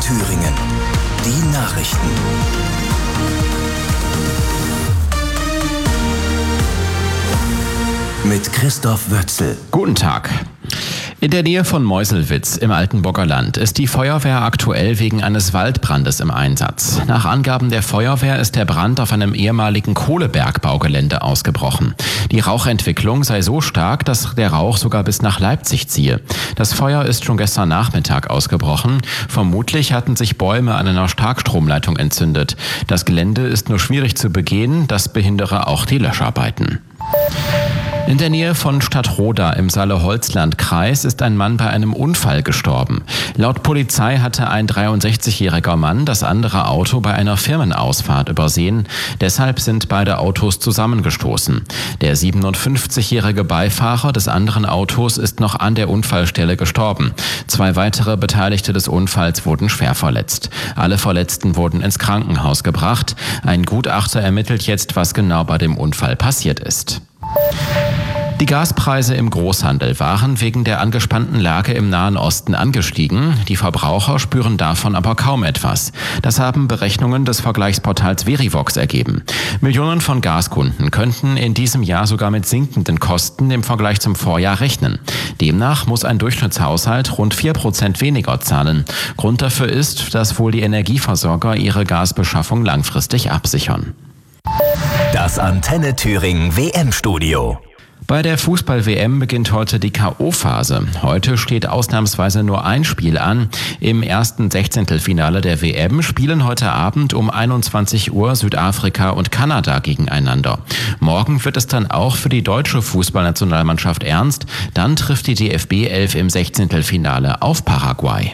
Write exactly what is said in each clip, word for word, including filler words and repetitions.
Thüringen. Die Nachrichten. Mit Christoph Wötzel. Guten Tag. In der Nähe von Meuselwitz im Altenburger Land ist die Feuerwehr aktuell wegen eines Waldbrandes im Einsatz. Nach Angaben der Feuerwehr ist der Brand auf einem ehemaligen Kohlebergbaugelände ausgebrochen. Die Rauchentwicklung sei so stark, dass der Rauch sogar bis nach Leipzig ziehe. Das Feuer ist schon gestern Nachmittag ausgebrochen. Vermutlich hatten sich Bäume an einer Starkstromleitung entzündet. Das Gelände ist nur schwierig zu begehen, das behindere auch die Löscharbeiten. In der Nähe von Stadtroda im Saale-Holzland-Kreis ist ein Mann bei einem Unfall gestorben. Laut Polizei hatte ein dreiundsechzigjähriger Mann das andere Auto bei einer Firmenausfahrt übersehen. Deshalb sind beide Autos zusammengestoßen. Der siebenundfünfzigjährige Beifahrer des anderen Autos ist noch an der Unfallstelle gestorben. Zwei weitere Beteiligte des Unfalls wurden schwer verletzt. Alle Verletzten wurden ins Krankenhaus gebracht. Ein Gutachter ermittelt jetzt, was genau bei dem Unfall passiert ist. Die Gaspreise im Großhandel waren wegen der angespannten Lage im Nahen Osten angestiegen. Die Verbraucher spüren davon aber kaum etwas. Das haben Berechnungen des Vergleichsportals Verivox ergeben. Millionen von Gaskunden könnten in diesem Jahr sogar mit sinkenden Kosten im Vergleich zum Vorjahr rechnen. Demnach muss ein Durchschnittshaushalt rund vier Prozent weniger zahlen. Grund dafür ist, dass wohl die Energieversorger ihre Gasbeschaffung langfristig absichern. Das Antenne Thüringen W M-Studio. Bei der Fußball-W M beginnt heute die K O-Phase. Heute steht ausnahmsweise nur ein Spiel an. Im ersten Sechzehntelfinale der W M spielen heute Abend um einundzwanzig Uhr Südafrika und Kanada gegeneinander. Morgen wird es dann auch für die deutsche Fußballnationalmannschaft ernst. Dann trifft die D F B elf im Sechzehntelfinale auf Paraguay.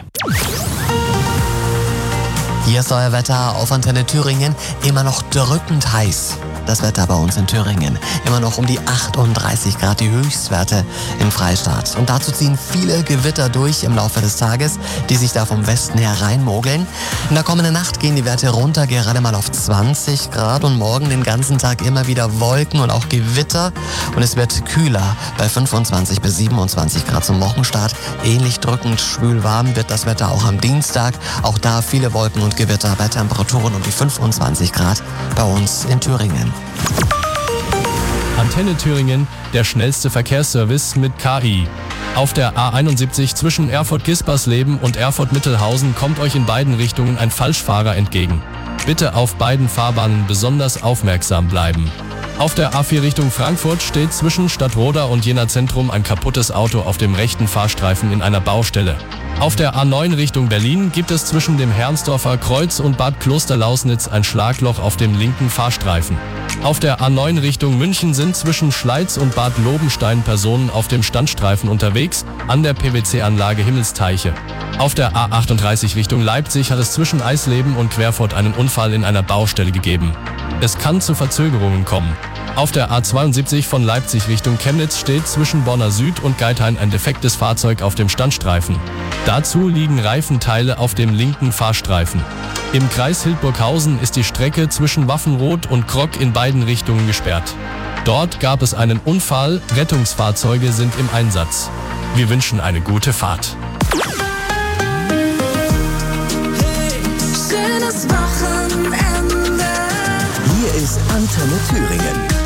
Hier ist euer Wetter auf Antenne Thüringen. Immer noch drückend heiß. Das Wetter bei uns in Thüringen. Immer noch um die achtunddreißig Grad, die Höchstwerte im Freistaat. Und dazu ziehen viele Gewitter durch im Laufe des Tages, die sich da vom Westen her reinmogeln. In der kommenden Nacht gehen die Werte runter, gerade mal auf zwanzig Grad. Und morgen den ganzen Tag immer wieder Wolken und auch Gewitter. Und es wird kühler bei fünfundzwanzig bis siebenundzwanzig Grad zum Wochenstart. Ähnlich drückend schwül warm wird das Wetter auch am Dienstag. Auch da viele Wolken und Gewitter bei Temperaturen um die fünfundzwanzig Grad bei uns in Thüringen. Antenne Thüringen, der schnellste Verkehrsservice mit K I. Auf der A einundsiebzig zwischen Erfurt-Gispersleben und Erfurt-Mittelhausen kommt euch in beiden Richtungen ein Falschfahrer entgegen. Bitte auf beiden Fahrbahnen besonders aufmerksam bleiben. Auf der A vier Richtung Frankfurt steht zwischen Stadtroda und Jena Zentrum ein kaputtes Auto auf dem rechten Fahrstreifen in einer Baustelle. Auf der A neun Richtung Berlin gibt es zwischen dem Hermsdorfer Kreuz und Bad Klosterlausnitz ein Schlagloch auf dem linken Fahrstreifen. Auf der A neun Richtung München sind zwischen Schleiz und Bad Lobenstein Personen auf dem Standstreifen unterwegs, an der P W C-Anlage Himmelsteiche. Auf der A achtunddreißig Richtung Leipzig hat es zwischen Eisleben und Querfurt einen Unfall in einer Baustelle gegeben. Es kann zu Verzögerungen kommen. Auf der A zweiundsiebzig von Leipzig Richtung Chemnitz steht zwischen Bonner Süd und Geithain ein defektes Fahrzeug auf dem Standstreifen. Dazu liegen Reifenteile auf dem linken Fahrstreifen. Im Kreis Hildburghausen ist die Strecke zwischen Waffenroth und Krock in beiden Richtungen gesperrt. Dort gab es einen Unfall, Rettungsfahrzeuge sind im Einsatz. Wir wünschen eine gute Fahrt. Hey, schönes Wochenende. Hier ist Antenne Thüringen.